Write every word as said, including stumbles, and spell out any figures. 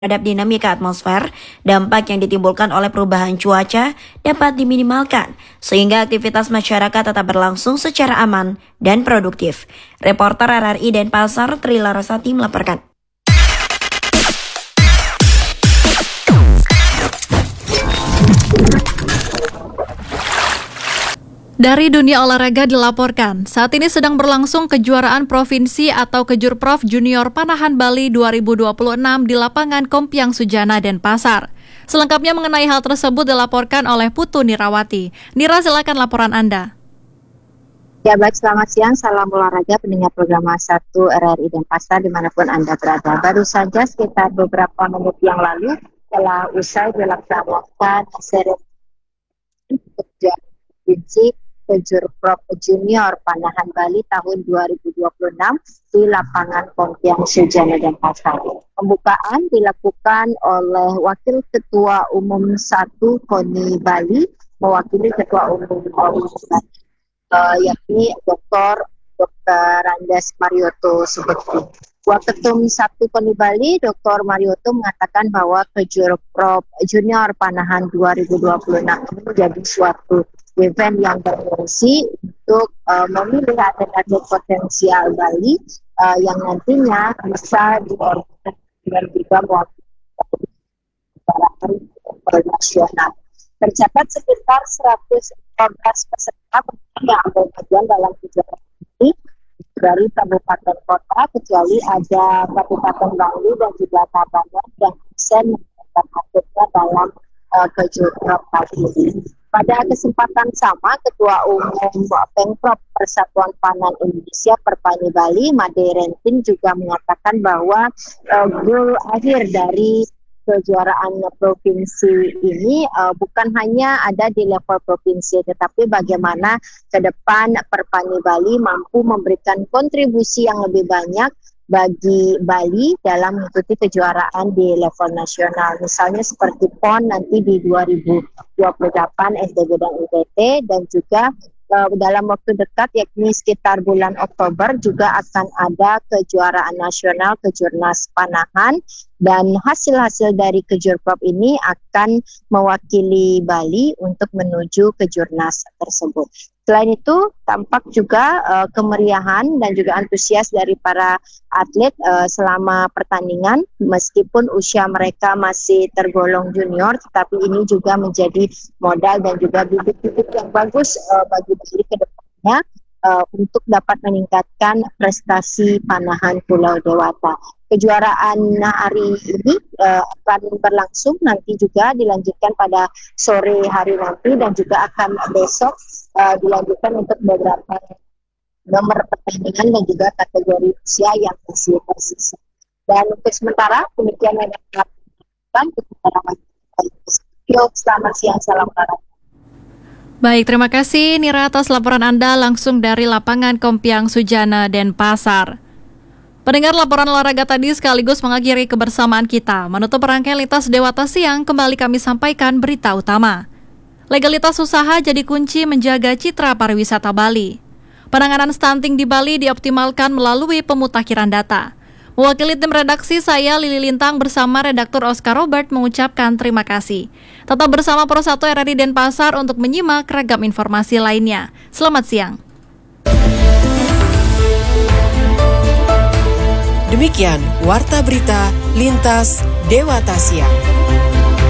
terhadap dinamika atmosfer, dampak yang ditimbulkan oleh perubahan cuaca dapat diminimalkan, sehingga aktivitas masyarakat tetap berlangsung secara aman dan produktif. Reporter R R I Denpasar, Tri Larasati melaporkan. Dari dunia olahraga dilaporkan, saat ini sedang berlangsung kejuaraan provinsi atau Kejurprov Junior Panahan Bali dua ribu dua puluh enam di lapangan Kompiang Sujana, Denpasar. Selengkapnya mengenai hal tersebut dilaporkan oleh Putu Nirawati. Nira, silakan laporan Anda. Ya baik, selamat siang, salam olahraga pendengar program satu R R I Denpasar dimanapun Anda berada. Baru saja sekitar beberapa menit yang lalu telah usai dilaksanakan seremoni kejuaraan provinsi Kejurprov Junior Panahan Bali tahun dua ribu dua puluh enam di lapangan Kompiang Sujana, Denpasar. Pembukaan dilakukan oleh Wakil Ketua Umum satu KONI Bali, mewakili Ketua Umum Bali, uh, yakni Doktor Doktor Andes Marioto Subekti. Waketum satu KONI Bali, Doktor Marioto mengatakan bahwa Kejurprov Junior Panahan dua ribu dua puluh enam ini menjadi suatu event yang berfungsi untuk uh, memilih atlet-atlet potensial Bali uh, yang nantinya bisa diorganisasi dan juga mewakili nasional. Tercatat sekitar seratus empat belas peserta yang ambil bagian dalam kejuaraan ini dari kabupaten kota, kecuali ada Kabupaten Bali dan juga Tabanan yang bisa menggunakan atletnya dalam uh, Kejurprov kali ini. Pada kesempatan sama, Ketua Umum Pengprov Persatuan Panan Indonesia Perpani Bali, Made Rentin juga mengatakan bahwa uh, goal akhir dari kejuaraan provinsi ini uh, bukan hanya ada di level provinsi, tetapi bagaimana ke depan Perpani Bali mampu memberikan kontribusi yang lebih banyak bagi Bali dalam mengikuti kejuaraan di level nasional. Misalnya seperti P O N nanti di dua ribu dua puluh delapan S D G dan I T T, dan juga uh, dalam waktu dekat yakni sekitar bulan Oktober juga akan ada kejuaraan nasional Kejurnas Panahan, dan hasil-hasil dari Kejurprov ini akan mewakili Bali untuk menuju Kejurnas tersebut. Selain itu, tampak juga uh, kemeriahan dan juga antusias dari para atlet uh, selama pertandingan, meskipun usia mereka masih tergolong junior, tetapi ini juga menjadi modal dan juga bibit-bibit yang bagus uh, bagi Bali ke depannya uh, untuk dapat meningkatkan prestasi panahan Pulau Dewata. Kejuaraan hari ini uh, akan berlangsung nanti juga dilanjutkan pada sore hari nanti, dan juga akan besok uh, dilanjutkan untuk beberapa nomor pertandingan dan juga kategori usia yang masih tersisa. Dan untuk sementara demikian yang dilakukan untuk selamat siang, salam olahraga. Baik, terima kasih Nira atas laporan Anda langsung dari lapangan Kompiang Sujana, Denpasar. Pendengar, laporan olahraga tadi sekaligus mengakhiri kebersamaan kita. Menutup rangkaian Lintas Dewata Siang, kembali kami sampaikan berita utama. Legalitas usaha jadi kunci menjaga citra pariwisata Bali. Penanganan stunting di Bali dioptimalkan melalui pemutakhiran data. Mewakili tim redaksi, saya Lili Lintang bersama redaktur Oscar Robert mengucapkan terima kasih. Tetap bersama Pro satu R R I Denpasar untuk menyimak ragam informasi lainnya. Selamat siang. Demikian Warta Berita Lintas Dewata Siang.